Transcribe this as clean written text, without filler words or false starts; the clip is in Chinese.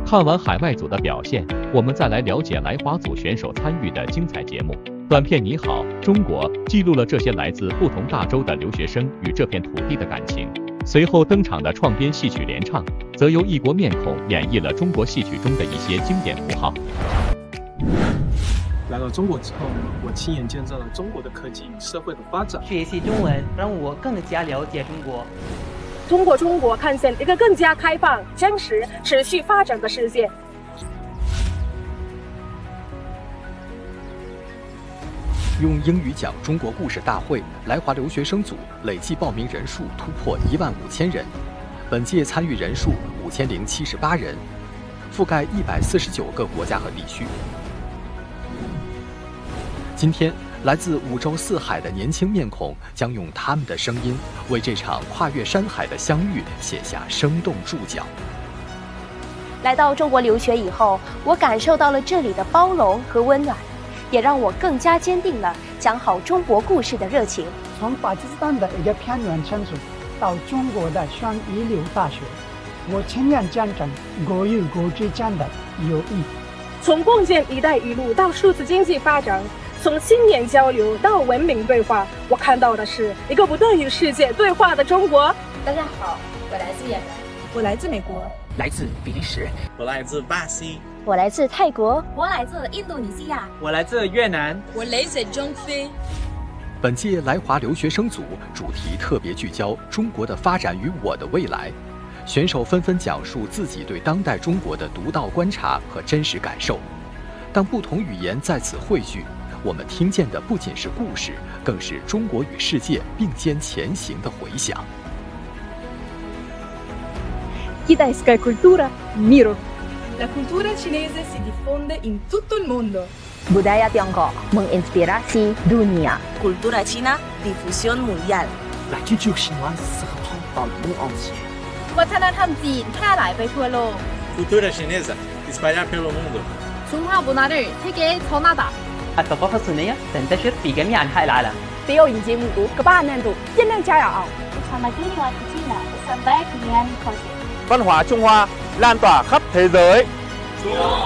看完海外组的表现，我们再来了解来华组选手参与的精彩节目。短片《你好，中国》记录了这些来自不同大洲的留学生与这片土地的感情。随后登场的创编戏曲联唱，则由异国面孔演绎了中国戏曲中的一些经典符号。 来到中国之后，我亲眼见证了中国的科技与社会的发展。 学习中文让我更加了解中国。 通过中国看见一个更加开放、真实、持续发展的世界。 用英语讲中国故事大会来华留学生组累计报名人数突破15000人，本届参与人数5078人，覆盖149个国家和地区。今天，来自5洲4海的年轻面孔将用他们的声音，为这场跨越山海的相遇写下生动注脚。 来到中国留学以后，我感受到了这里的包容和温暖，也让我更加坚定了讲好中国故事的热情。 从巴基斯坦的一个偏远城市到中国的双一流大学，我亲眼见证国与国之间的友谊。 从共建“一带一路”到数字经济发展，从青年交流到文明对话，我看到的是一个不断与世界对话的中国。 大家好，我来自也门， 我来自美国， 来自比利时， 我来自巴西， 我来自泰国， 我来自印度尼西亚， 我来自越南， 我来自中非。 本届来华留学生组主题特别聚焦中国的发展与我的未来，选手纷纷讲述自己对当代中国的独到观察和真实感受。当不同语言在此汇聚，我们听见的不仅是故事，更是中国与世界并肩前行的回响。 Kitaisca cultura, miro. La cultura cinese si diffonde in tutto il mondo. Budaya Tiongkok menginspirasi dunia. Cultura china, difusión mundial. La culture chinoise se répand dans le monde entier. วัฒนธรรมจีนแพร่หลายไปทั่วโลก Cultura chinesa, espalhar pelo mundo. 중화 문화를 세계에 전하다. الثقافة الصينية تنتشر في جميع أنحاء العالم. 只有引进目睹各巴难度，尽量加油。 Tamaduni wa China sampai ke Miami Coast. Văn hóa Trung Hoa lan tỏa khắp thế giới.